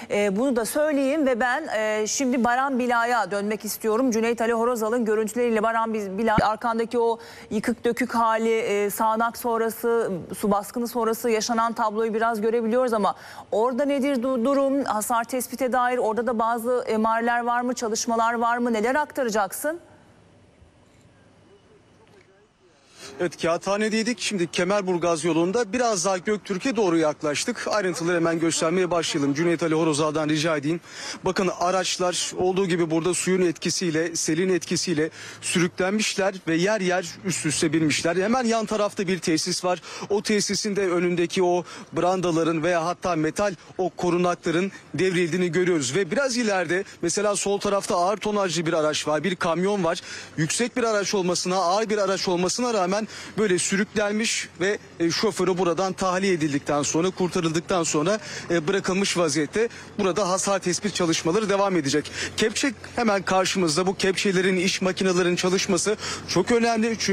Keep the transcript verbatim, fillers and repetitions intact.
E, bunu da söyleyeyim ve ben e, şimdi Baran Bila'ya dönmek istiyorum. Cüneyt Ali Horozal'ın görüntüleriyle Baran Bila arkandaki o yıkık dökük hali, e, sağanak sonrası, su baskını sonrası yaşanan tabloyu biraz görebiliyoruz ama orada nedir durum? Hasar tespite dair orada da bazı emareler var mı? Çalışmalar var mı? Neler aktaracaksın? Evet, Kağıthane'deydik. Şimdi Kemerburgaz yolunda biraz daha Göktürk'e doğru yaklaştık. Ayrıntıları hemen göstermeye başlayalım. Cüneyt Ali Horozal'dan rica edeyim. Bakın araçlar olduğu gibi burada suyun etkisiyle, selin etkisiyle sürüklenmişler ve yer yer üst üste binmişler. Hemen yan tarafta bir tesis var. O tesisin de önündeki o brandaların veya hatta metal o korunakların devrildiğini görüyoruz. Ve biraz ileride mesela sol tarafta ağır tonajlı bir araç var. Bir kamyon var. Yüksek bir araç olmasına, ağır bir araç olmasına rağmen böyle sürüklenmiş ve e, şoförü buradan tahliye edildikten sonra, kurtarıldıktan sonra e, bırakılmış vaziyette. Burada hasar tespit çalışmaları devam edecek. Kepçe hemen karşımızda. Bu kepçelerin, iş makinelerinin çalışması çok önemli. Çünkü